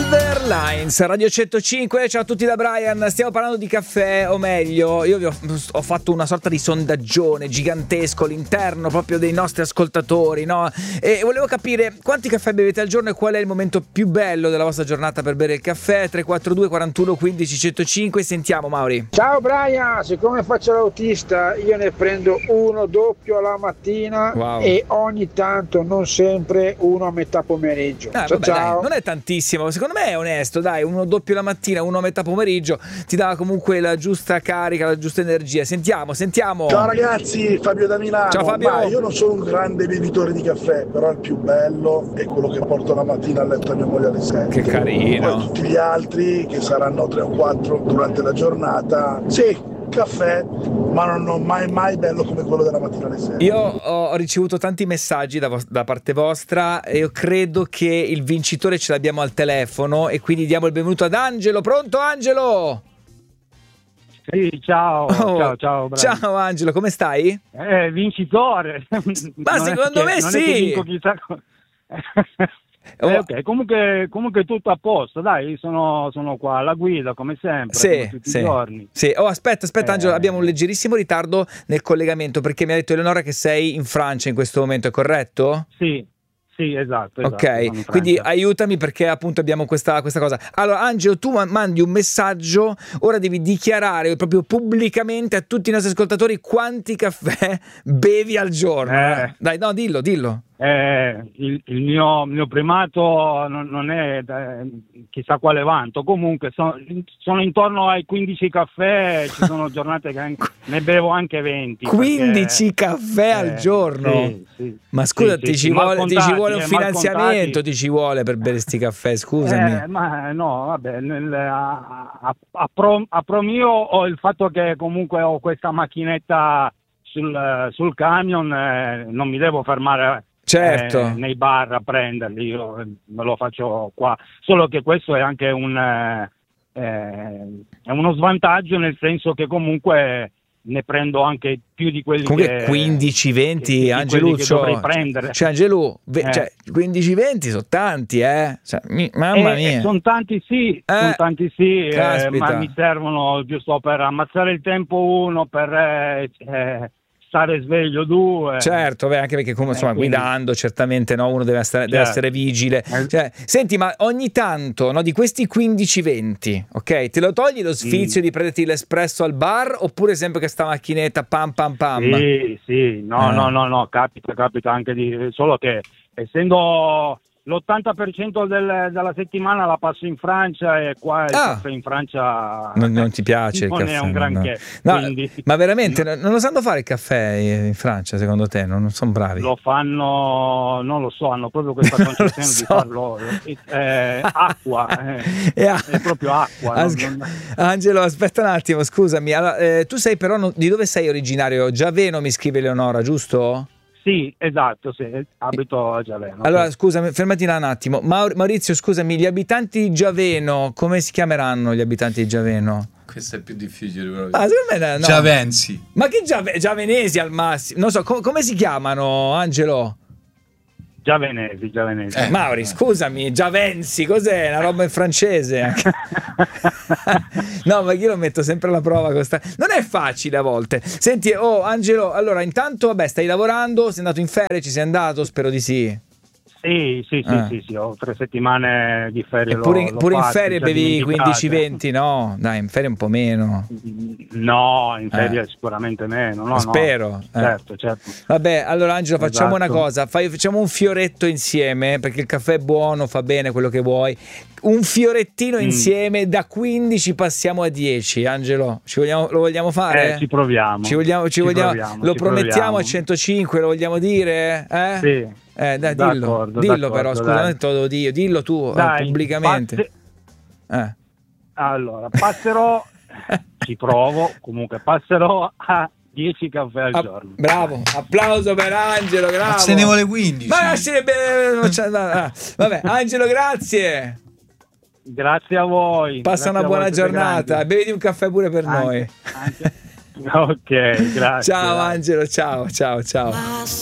Silverlines, Radio 105, ciao a tutti da Brian. Stiamo parlando di caffè, o meglio, io ho fatto una sorta di sondaggione gigantesco all'interno proprio dei nostri ascoltatori, no? E volevo capire quanti caffè bevete al giorno e qual è il momento più bello della vostra giornata per bere il caffè. 342 41 15 105. Sentiamo, Mauri. Ciao Brian, siccome faccio l'autista io ne prendo uno doppio alla mattina, wow, e ogni tanto, non sempre, uno a metà pomeriggio. Ciao, vabbè, ciao. Dai, non è tantissimo, secondo me è onesto, dai, uno doppio la mattina, uno a metà pomeriggio ti dà comunque la giusta carica, la giusta energia. Sentiamo. Ciao ragazzi, Fabio da Milano. Ciao Fabio. Ma io non sono un grande bevitore di caffè, però il più bello è quello che porto la mattina a letto a mia moglie alle 7. Che carino. Poi tutti gli altri, che saranno 3 o 4 durante la giornata, sì, caffè, ma non mai bello come quello della mattina alle 6. Io ho ricevuto tanti messaggi da parte vostra e io credo che il vincitore ce l'abbiamo al telefono e quindi diamo il benvenuto ad Angelo. Pronto Angelo? Sì, ciao, ciao. Ciao Angelo, come stai? Vincitore. Ma secondo me non sì. È che vinco chissà ok, comunque tutto a posto, dai, sono qua alla guida come sempre, come tutti i giorni. Sì. Oh, aspetta Angelo, abbiamo un leggerissimo ritardo nel collegamento perché mi ha detto Eleonora che sei in Francia in questo momento, è corretto? Sì, esatto. Ok, quindi aiutami perché appunto abbiamo questa cosa. Allora Angelo, tu mandi un messaggio, ora devi dichiarare proprio pubblicamente a tutti i nostri ascoltatori quanti caffè bevi al giorno. Dai, no, dillo. Il mio primato non è chissà quale vanto, comunque sono intorno ai 15 caffè, ci sono giornate che ne bevo anche 20. 15 caffè al giorno? Sì. Ma scusa, ti ci vuole un finanziamento, contati. ti ci vuole per bere sti caffè, scusami. Ma no, vabbè, a pro mio ho il fatto che comunque ho questa macchinetta sul camion, non mi devo fermare. Certo. Nei bar a prenderli, io me lo faccio qua, solo che questo è anche è uno svantaggio, nel senso che comunque ne prendo anche più di quelli comunque che 15-20 Angeluccio, dovrei prendere. Cioè Angelo, 15-20 sono tanti, cioè, mamma mia, sono tanti sì, ma mi servono giusto per ammazzare il tempo uno, per stare sveglio 2. Certo, anche perché insomma guidando certamente no, uno deve essere vigile. Cioè, senti, ma ogni tanto, no, di questi 15-20, ok, te lo togli lo sfizio di prenderti l'espresso al bar oppure sempre che sta macchinetta pam? Sì, no, capita anche solo che essendo l'80% della settimana la passo in Francia e qua il caffè in Francia non ti piace il caffè? Non è un granché. No. Quindi, ma veramente non lo sanno fare il caffè in Francia, secondo te? Non sono bravi? Lo fanno, non lo so, hanno proprio questa concezione di farlo acqua, è proprio acqua. Angelo, aspetta un attimo, scusami. Allora, tu sei però di dove sei originario? Giaveno, mi scrive Eleonora, giusto? Sì, esatto, sì, abito a Giaveno. Allora, scusami, fermati là un attimo. Maurizio, scusami, gli abitanti di Giaveno, come si chiameranno gli abitanti di Giaveno? Questo è più difficile proprio. Secondo me no. Giavensi. Ma che giavenesi al massimo? Non so, come si chiamano, Angelo? Giavenesi. Mauri, scusami, Giavensi, cos'è? Una roba in francese? No, ma io lo metto sempre alla prova. Non è facile a volte. Senti, Angelo, allora intanto, vabbè, stai lavorando, sei andato in ferie, ci sei andato? Spero di sì. Sì, ho 3 settimane di ferie. Pure in ferie bevi 15-20, no? Dai, in ferie un po' meno. No, in ferie sicuramente meno. No, spero. Certo. Vabbè, allora Angelo, facciamo una cosa, facciamo un fioretto insieme, perché il caffè è buono, fa bene quello che vuoi. Un fiorettino insieme, da 15 passiamo a 10, Angelo. Lo vogliamo fare? Ci proviamo. Ci vogliamo. Lo promettiamo a 105, lo vogliamo dire? Sì. Dai, dillo però, scusa, non è tutto io, dillo tu pubblicamente. Allora, passerò, ci provo, comunque passerò a 10 caffè al giorno. Bravo, applauso per Angelo, bravo. Ma se ne vuole 15. Ma vabbè, Angelo, grazie. Grazie a voi. Passa una buona giornata, bevi un caffè pure per noi. Ok, grazie. Ciao Angelo, ciao.